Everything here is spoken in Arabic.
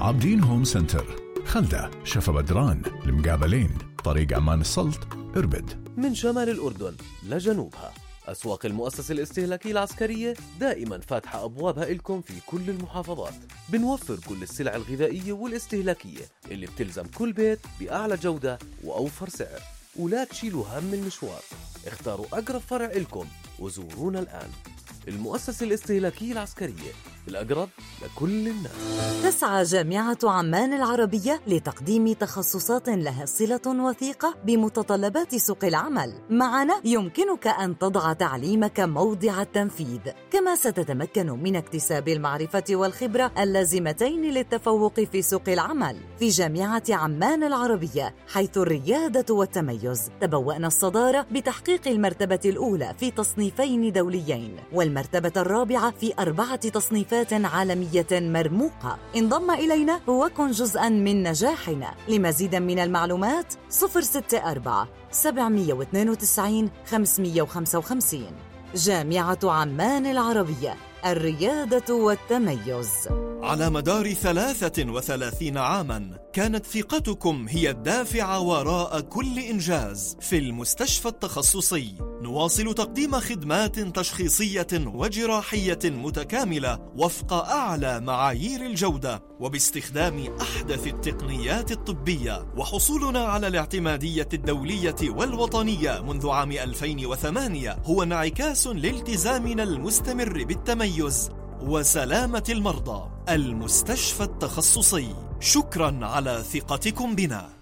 عابدين هوم سنتر، خلدة، شفا بدران، المقابلين، طريق عمان السلط، إربد. من شمال الأردن لجنوبها، أسواق المؤسسة الاستهلاكية العسكرية دائما فاتحة أبوابها إلكم في كل المحافظات. بنوفر كل السلع الغذائية والاستهلاكية اللي بتلزم كل بيت بأعلى جودة وأوفر سعر، ولا تشيلوا هم المشوار. اختاروا أقرب فرع إلكم وزورونا الآن. المؤسسة الاستهلاكية العسكرية، الأقرب لكل الناس. تسعى جامعة عمان العربية لتقديم تخصصات لها صلة وثيقة بمتطلبات سوق العمل. معنا يمكنك أن تضع تعليمك موضع التنفيذ، كما ستتمكن من اكتساب المعرفة والخبرة اللازمتين للتفوق في سوق العمل. في جامعة عمان العربية، حيث الريادة والتميز، تبوأنا الصدارة بتحقيق المرتبة الأولى في تصنيفين دوليين، والمرتبة الرابعة في 4 تصنيفات عالمية مرموقة. انضم إلينا وكن جزءاً من نجاحنا. لمزيد من المعلومات 064 792 555. جامعة عمان العربية، الريادة والتميز. على مدار 33 عاماً كانت ثقتكم هي الدافع وراء كل إنجاز. في المستشفى التخصصي نواصل تقديم خدمات تشخيصية وجراحية متكاملة وفق أعلى معايير الجودة، وباستخدام أحدث التقنيات الطبية. وحصولنا على الاعتمادية الدولية والوطنية منذ عام 2008 هو انعكاس لالتزامنا المستمر بالتميز وسلامة المرضى. المستشفى التخصصي، شكراً على ثقتكم بنا.